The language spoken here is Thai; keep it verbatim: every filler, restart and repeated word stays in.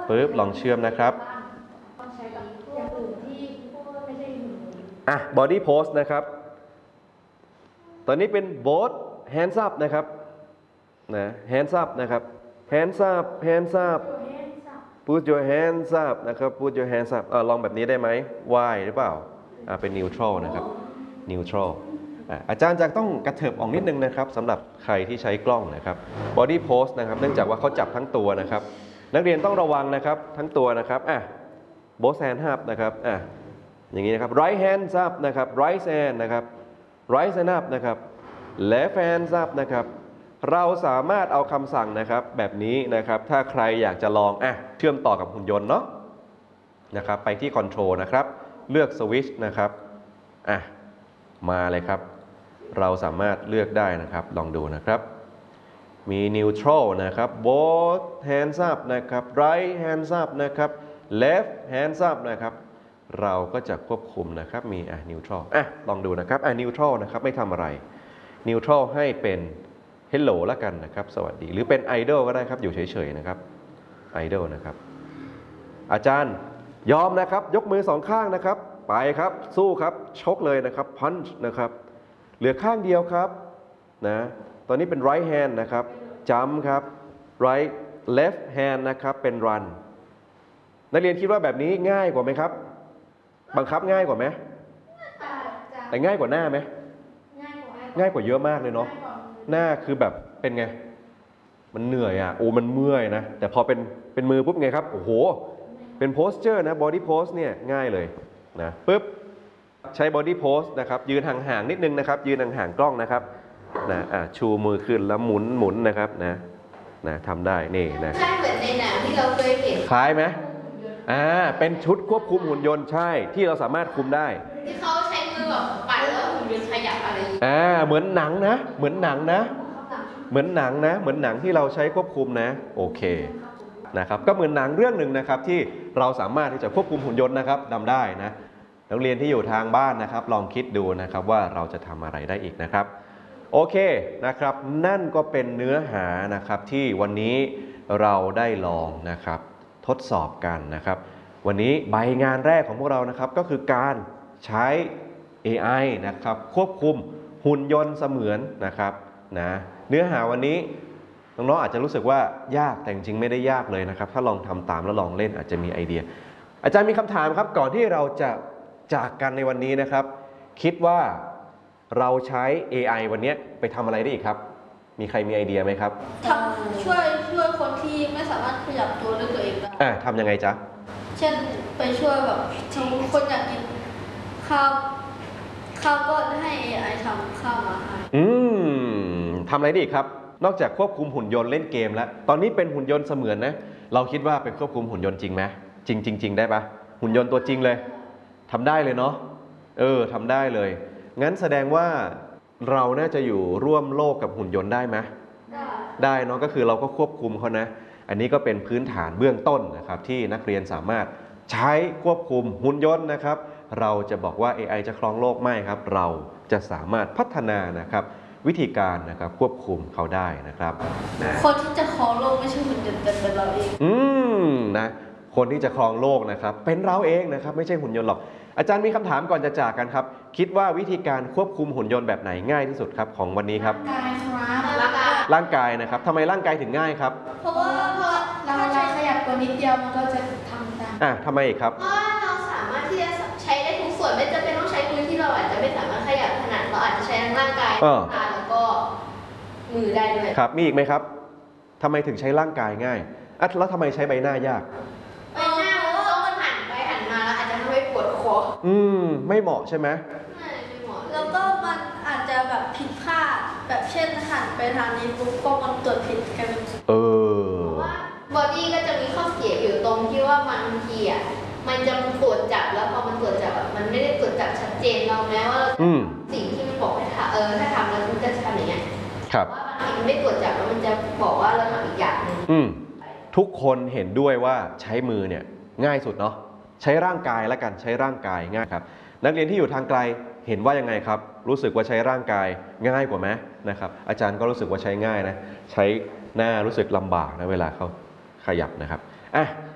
ปึ๊บลองเชื่อมนะครับอ่ะ body pose นะครับตอนนี้เป็น both hands up นะครับนะ hands up นะครับ hands up hands up put your hands up นะครับ put your hands up อ่ะลองแบบนี้ได้ไหม Y หรือเปล่าอ่ะเป็น neutral นะครับ neutral อ่ะอาจารย์จะต้องกระเถิบออกนิดนึงนะครับสำหรับใครที่ใช้กล้องนะครับ body pose นะครับเนื่องจากว่าเขาจับทั้งตัวนะครับนักเรียนต้องระวังนะครับทั้งตัวนะครับอ่ะ both hands up นะครับอ่ะอย่างนี้นะครับ right hands up นะครับ right hand นะครับ right hand up นะครับ left hands up นะครับเราสามารถเอาคำสั่งนะครับแบบนี้นะครับถ้าใครอยากจะลองอ่ะเชื่อมต่อกับหุ่นยนต์เนาะนะครับไปที่ control นะครับเลือก switch นะครับอ่ะมาเลยครับเราสามารถเลือกได้นะครับลองดูนะครับมี neutral นะครับ both hands up นะครับ right hands up นะครับ left hands up นะครับเราก็จะควบคุมนะครับมีอ่ะ neutral อ่ะลองดูนะครับอ่ะ neutral นะครับไม่ทำอะไร neutral ให้เป็น hello ละกันนะครับสวัสดีหรือเป็น idle ก็ได้ครับอยู่เฉยๆนะครับ idle นะครับอาจารย์ยอมนะครับยกมือสองข้างนะครับไปครับสู้ครับชกเลยนะครับ punch นะครับเหลือข้างเดียวครับนะตอนนี้เป็น right hand นะครับ jump ครับ right left hand นะครับเป็น run นักเรียนคิดว่าแบบนี้ง่ายกว่าไหมครับบังคับง่ายกว่าไหมแต่ง่ายกว่าหน้าไหมง่ายกว่าเยอะมากเลยเนาะหน้าคือแบบเป็นไงมันเหนื่อยอ่ะโอ้มันเมื่อยนะแต่พอเป็นเป็นมือปุ๊บไงครับโอ้โหเป็น posture นะ body pose เนี่ยง่ายเลยนะปุ๊บใช้ body pose นะครับยืนห่างๆนิดนึงนะครับยืนห่างๆกล้องนะครับนะอ่ะชูมือขึ้นแล้วหมุนหมุนนะครับนะนะทำได้นี่นะใช่เหมือนในหนังที่เราเคยเห็นคล้ายไหมอ่าเป็นชุดควบคุมหุ่นยนต์ใช่ที่เราสามารถคุมได้ที่เขาใช้มือแบบปั่นแล้วหุ่นยนต์ขยับอะไรอ่าเหมือนหนังนะเหมือนหนังนะเหมือนหนังนะเหมือนหนังที่เราใช้ควบคุมนะโอเคนะครับก็เหมือนหนังเรื่องหนึ่งนะครับที่เราสามารถที่จะควบคุมหุ่นยนต์นะครับทำได้นะนักเรียนที่อยู่ทางบ้านนะครับลองคิดดูนะครับว่าเราจะทำอะไรได้อีกนะครับโอเคนะครับนั่นก็เป็นเนื้อหานะครับที่วันนี้เราได้ลองนะครับทดสอบกันนะครับวันนี้ใบงานแรกของพวกเรานะครับก็คือการใช้ เอ ไอ นะครับควบคุมหุ่นยนต์เสมือนนะครับนะเนื้อหาวันนี้น้องๆอาจจะรู้สึกว่ายากแต่จริงๆไม่ได้ยากเลยนะครับถ้าลองทำตามแล้วลองเล่นอาจจะมีไอเดียอาจารย์มีคำถามครับก่อนที่เราจะจากกันในวันนี้นะครับคิดว่าเราใช้ เอ ไอ วันนี้ไปทำอะไรได้อีกครับมีใครมีไอเดียไหมครับทำช่วยช่วยคนที่ไม่สามารถขยับตัวด้วยตัวเองได้อ่าทำยังไงจ๊ะเช่นไปช่วยแบบสมมติคนอยากกินข้าวข้าวก็ให้ เอ ไอ ทำข้าวมาให้อืมทำอะไรได้อีกครับนอกจากควบคุมหุ่นยนต์เล่นเกมแล้วตอนนี้เป็นหุ่นยนต์เสมือนนะเราคิดว่าเป็นควบคุมหุ่นยนต์จริงไหมจริงจริงๆได้ปะหุ่นยนต์ตัวจริงเลยทำได้เลยเนาะเออทำได้เลยงั้นแสดงว่าเราน่าจะอยู่ร่วมโลกกับหุ่นยนต์ได้ไหมได้ได้เนาะก็คือเราก็ควบคุมเขานะอันนี้ก็เป็นพื้นฐานเบื้องต้นนะครับที่นักเรียนสามารถใช้ควบคุมหุ่นยนต์นะครับเราจะบอกว่า เอ ไอ จะครองโลกไม่ครับเราจะสามารถพัฒนานะครับวิธีการนะครับควบคุมเขาได้นะครับคนที่จะครองโลกไม่ใช่หุ่นยนต์แต่เป็นเราเองอืมนะคนที่จะครองโลกนะครับเป็นเราเองนะครับไม่ใช่หุ่นยนต์หรอกอาจารย์มีคำถามก่อนจะจากกันครับคิดว่าวิธีการควบคุมหุ่นยนต์แบบไหนง่ายที่สุดครับของวันนี้ครับร่างกายครับร่างกายนะครับทำไมร่างกายถึงง่ายครับเพราะว่าพอเราใช้ขยับตัวนิดเดียวมันก็จะทำได้อ่ะทำไมอีกครับเพราะว่าเราสามารถที่จะใช้ได้ทุกส่วนไม่จำเป็นต้องใช้มือที่เราอาจจะไม่สามารถขยับขนาดเราอาจจะใช้ทั้งร่างกายตาแล้วก็มือได้ด้วยครับมีอีกไหมครับทำไมถึงใช้ร่างกายง่ายอ่ะแล้วทำไมใช้ใบหน้ายากใบหน้าต้องมันหันไปหันมาแล้วอาจจะทำให้ปวดคออืมไม่เหมาะใช่ไหมไม่ไม่เหมาะแล้วก็มันอาจจะแบบผิดพลาดแบบเช่นหันไปทางนี้ปุ๊บก็มันตรวจผิดกันเออเพราะว่าบอดี้ก็จะมีข้อเสียอยู่ตรงที่ว่าบางทีอ่ะมันจะตรวจจับแล้วพอมันตรวจจับมันไม่ได้ตรวจจับชัดเจนเราแม้ว่าสิ่งที่มันบอกให้ทำเออถ้าทำแล้วมันจะทำอย่างเงี้ยครับว่าบางทีมันไม่ตรวจจับแล้วมันจะบอกว่าเราทำอีกอย่างนึงทุกคนเห็นด้วยว่าใช้มือเนี่ยง่ายสุดเนาะใช้ร่างกายแล้วกันใช้ร่างกายง่ายครับนักเรียนที่อยู่ทางไกลเห็นว่ายังไงครับรู้สึกว่าใช้ร่างกายง่ายกว่าไหมนะครับอาจารย์ก็รู้สึกว่าใช้ง่ายนะใช้หน้ารู้สึกลำบากนะเวลาเขาขยับนะครับอ่ะ